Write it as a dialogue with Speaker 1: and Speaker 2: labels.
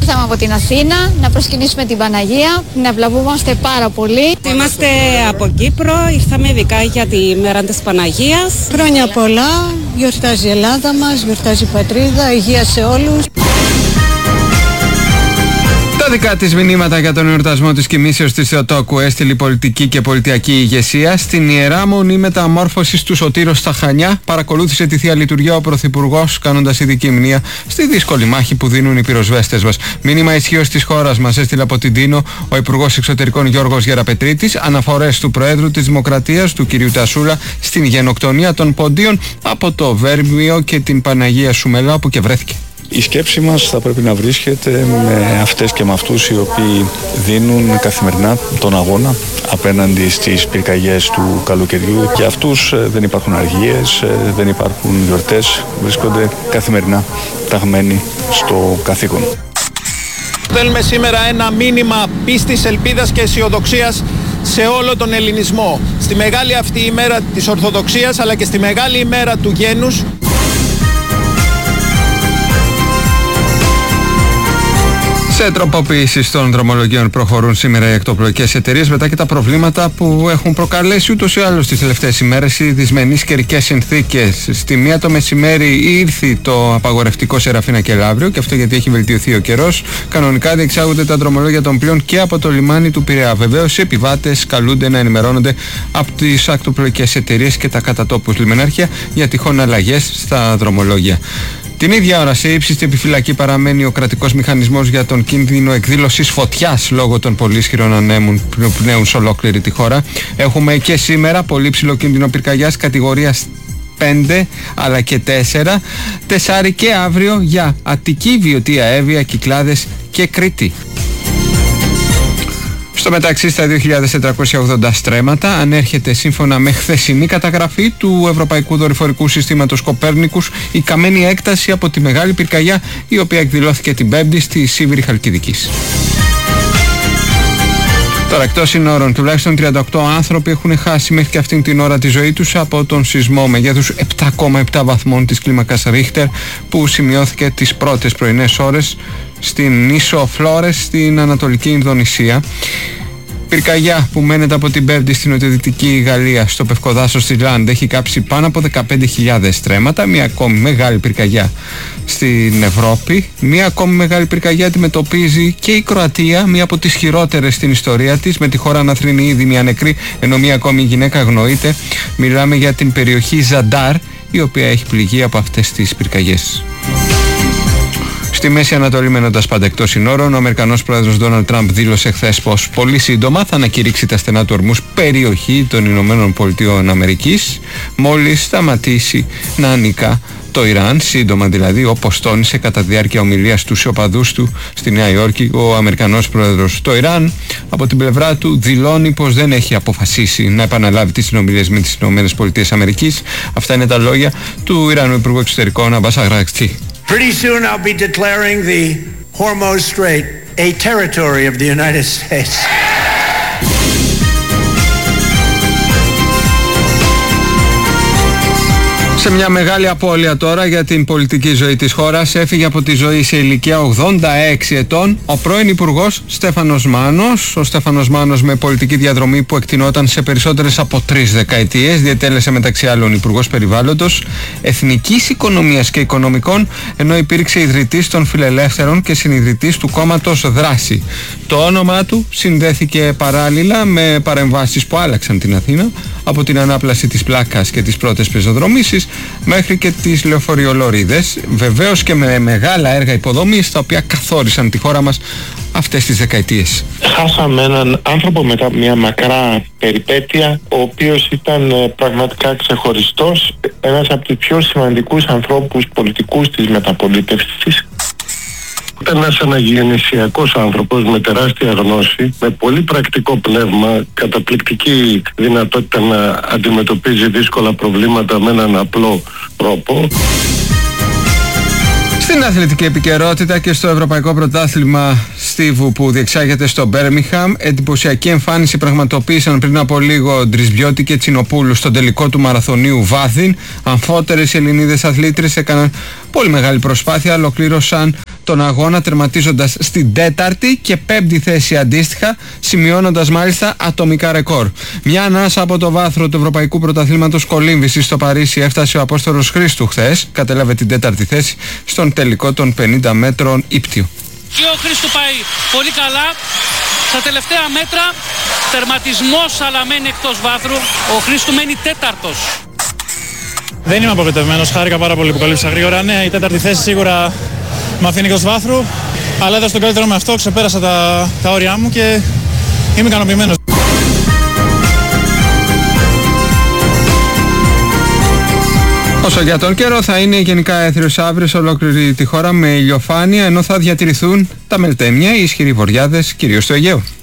Speaker 1: Ήρθαμε από την Αθήνα να προσκυνήσουμε την Παναγία, να ευλαβούμαστε πάρα πολύ.
Speaker 2: Είμαστε από Κύπρο, ήρθαμε ειδικά για τη μέρα της Παναγίας.
Speaker 3: Χρόνια πολλά, γιορτάζει η Ελλάδα μας, γιορτάζει η πατρίδα, υγεία σε όλους.
Speaker 4: Τα δικά της μηνύματα για τον εορτασμό της κοιμήσεως της Θεοτόκου έστειλε η πολιτική και πολιτιακή ηγεσία. Στην Ιερά Μονή Μεταμόρφωσης του Σωτήρος στα Χανιά παρακολούθησε τη Θεία Λειτουργία ο Πρωθυπουργός, κάνοντας ειδική μνήα στη δύσκολη μάχη που δίνουν οι πυροσβέστες μας. Μήνυμα ισχύως της χώρας μας έστειλε από την Τίνο ο Υπουργός Εξωτερικών Γιώργος Γεραπετρίτης. Αναφορές του Προέδρου της Δημοκρατίας, του κ. Τασούλα, στην γενοκτονία των Ποντίων από το Βέρμιο και την Παναγία Σουμελά, όπου και βρέθηκε.
Speaker 5: Η σκέψη μας θα πρέπει να βρίσκεται με αυτές και με αυτούς οι οποίοι δίνουν καθημερινά τον αγώνα απέναντι στις πυρκαγιές του καλοκαιριού. Για αυτούς δεν υπάρχουν αργίες, δεν υπάρχουν γιορτές, βρίσκονται καθημερινά ταγμένοι στο καθήκον.
Speaker 6: Θέλουμε σήμερα ένα μήνυμα πίστης, ελπίδας και αισιοδοξίας σε όλο τον ελληνισμό. Στη μεγάλη αυτή ημέρα της Ορθοδοξίας, αλλά και στη μεγάλη ημέρα του γένους.
Speaker 4: Σε τροποποίηση των δρομολογίων προχωρούν σήμερα οι ακτοπλοϊκές εταιρείες μετά και τα προβλήματα που έχουν προκαλέσει ούτως ή άλλως τις τελευταίες ημέρες οι δυσμενείς καιρικές συνθήκες. Στη μία το μεσημέρι ήρθε το απαγορευτικό σε Ραφίνα και Λαύριο, και αυτό γιατί έχει βελτιωθεί ο καιρός. Κανονικά διεξάγονται τα δρομολόγια των πλοίων και από το λιμάνι του Πειραιά. Βεβαίως οι επιβάτες καλούνται να ενημερώνονται από τις ακτοπλοϊκές εταιρείες και τα κατατόπους λιμενάρχια για τυχόν αλλαγές στα δρομολόγια. Την ίδια ώρα σε ύψιστη επιφυλακή παραμένει ο κρατικός μηχανισμός για τον κίνδυνο εκδήλωσης φωτιάς λόγω των πολύ ισχυρών ανέμων που πνέουν σε ολόκληρη τη χώρα. Έχουμε και σήμερα πολύ ψηλό κίνδυνο πυρκαγιάς κατηγορίας 5 αλλά και 4. 4 και αύριο για Αττική, Βιωτία, Εύβοια, Κυκλάδες και Κρήτη. Στο μεταξύ, στα 2.480 στρέμματα ανέρχεται, σύμφωνα με χθεσινή καταγραφή του Ευρωπαϊκού Δορυφορικού Συστήματος Κοπέρνικους, η καμένη έκταση από τη μεγάλη πυρκαγιά η οποία εκδηλώθηκε την Πέμπτη στη Σίβηρη Χαλκιδικής. Τώρα, εκτός συνόρων, τουλάχιστον 38 άνθρωποι έχουν χάσει μέχρι και αυτήν την ώρα τη ζωή τους από τον σεισμό μεγέθους 7,7 βαθμών της κλίμακας Ρίχτερ που σημειώθηκε τις πρώτες πρωινές ώρες στην νήσο Φλόρες στην Ανατολική Ινδονησία. Πυρκαγιά που μένεται από την Πέμπτη στην νοτιοδυτική Γαλλία, στο Πευκοδάσος της Λάντ, έχει κάψει πάνω από 15.000 στρέμματα. Μια ακόμη μεγάλη πυρκαγιά στην Ευρώπη. Μια ακόμη μεγάλη πυρκαγιά αντιμετωπίζει και η Κροατία, μια από τις χειρότερες στην ιστορία της, με τη χώρα να θρηνεί ήδη μια νεκρή, ενώ μια ακόμη γυναίκα αγνοείται. Μιλάμε για την περιοχή Ζαντάρ, η οποία έχει πληγεί από αυτές τις πυρκαγιές. Στη Μέση Ανατολή, μένοντας πάντα εκτός συνόρων, ο Αμερικανός πρόεδρος Ντόναλντ Τραμπ δήλωσε χθες πως πολύ σύντομα θα ανακηρύξει τα στενά του ορμούς περιοχή των Ηνωμένων Πολιτειών Αμερικής, μόλις σταματήσει να ανικά το Ιράν, σύντομα δηλαδή, όπως τόνισε κατά τη διάρκεια ομιλίας του σε οπαδούς του στη Νέα Υόρκη ο Αμερικανός πρόεδρος. Το Ιράν, από την πλευρά του, δηλώνει πως δεν έχει αποφασίσει να επαναλάβει τις συνομιλίες με τις Ηνωμένες Πολιτείες Αμερικής. Αυτά είναι τα λόγια του Ιρανού Υπουργού Εξωτερικών Αμπάς Αραγκτζή.
Speaker 7: Pretty soon I'll be declaring the Hormuz Strait a territory of the United States.
Speaker 4: Σε μια μεγάλη απώλεια τώρα για την πολιτική ζωή της χώρας, έφυγε από τη ζωή σε ηλικία 86 ετών ο πρώην Υπουργός Στέφανος Μάνος. Ο Στέφανος Μάνος, με πολιτική διαδρομή που εκτεινόταν σε περισσότερες από 3 δεκαετίες, διετέλεσε μεταξύ άλλων Υπουργός Περιβάλλοντος, Εθνικής Οικονομίας και Οικονομικών, ενώ υπήρξε ιδρυτής των Φιλελεύθερων και συνιδρυτής του κόμματος Δράση. Το όνομά του συνδέθηκε παράλληλα με παρεμβάσεις που άλλαξαν την Αθήνα, από την ανάπλαση της πλάκας και τις πρώτες πεζοδρομήσεις μέχρι και τις λεωφοριολωρίδες, βεβαίως και με μεγάλα έργα υποδομής τα οποία καθόρισαν τη χώρα μας αυτές τις δεκαετίες.
Speaker 8: Χάσαμε έναν άνθρωπο μετά μια μακρά περιπέτεια, ο οποίος ήταν πραγματικά ξεχωριστός, ένας από τους πιο σημαντικούς ανθρώπους πολιτικούς της μεταπολίτευσης.
Speaker 9: Ήταν ένας αναγεννησιακός άνθρωπος με τεράστια γνώση, με πολύ πρακτικό πνεύμα, καταπληκτική δυνατότητα να αντιμετωπίζει δύσκολα προβλήματα με έναν απλό τρόπο.
Speaker 4: Στην αθλητική επικαιρότητα και στο Ευρωπαϊκό Πρωτάθλημα Στίβου που διεξάγεται στο Μπέρμιγχαμ, εντυπωσιακή εμφάνιση πραγματοποίησαν πριν από λίγο ο Ντρισμπιώτη και Τσινοπούλου στον τελικό του μαραθωνίου Βάθιν. Αμφότερες Ελληνίδες αθλήτρες έκαναν πολύ μεγάλη προσπάθεια, ολοκλήρωσαν τον αγώνα, τερματίζοντας στην 4η και 5η θέση αντίστοιχα, σημειώνοντας μάλιστα ατομικά ρεκόρ. Μια ανάσα από το βάθρο του Ευρωπαϊκού Πρωταθλήματος Κολύμβησης στο Παρίσι έφτασε ο Απόστολος Χρήστου χθες, κατέλαβε την 4η θέση στον τελικό των 50 μέτρων ύπτιου.
Speaker 10: Και ο Χρήστου πάει πολύ καλά. Στα τελευταία μέτρα τερματισμός, αλλά μένει εκτός βάθρου. Ο Χρήστου μένει 4ος.
Speaker 11: Δεν είμαι απογοητευμένος, χάρηκα πάρα πολύ που καλύψα γρήγορα. Ναι, η 4η θέση σίγουρα με αφήνει εκτός βάθρου, αλλά έδωσα τον καλύτερο με αυτό, ξεπέρασα τα όρια μου και είμαι ικανοποιημένος.
Speaker 4: Όσο για τον καιρό, θα είναι γενικά έθριος αύριο σε ολόκληρη τη χώρα με ηλιοφάνεια, ενώ θα διατηρηθούν τα μελτέμια, οι ισχυροί βοριάδες, κυρίως στο Αιγαίο.